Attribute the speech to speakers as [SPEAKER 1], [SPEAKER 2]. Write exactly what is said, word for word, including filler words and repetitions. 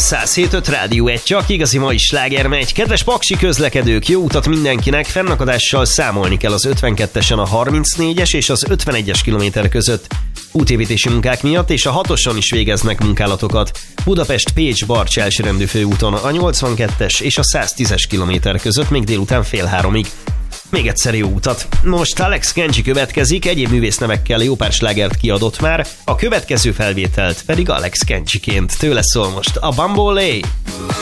[SPEAKER 1] száz hét öt Rádió egy, csak igazi mai sláger megy. Kedves paksi közlekedők, jó utat mindenkinek, fennakadással számolni kell az ötvenkettesen a harmincnégyes és az ötvenegyes kilométer között. Útépítési munkák miatt és a hatoson is végeznek munkálatokat. Budapest-Pécs-Barcs elsőrendű főúton a nyolcvankettes és a száztízes kilométer között még délután fél háromig. Még egyszer jó utat. Most Alex Kenji következik, egyéb művésznevekkel jó pár slágert kiadott már, a következő felvételt pedig Alex Kenjiként. Tőle szól most a Bambolé.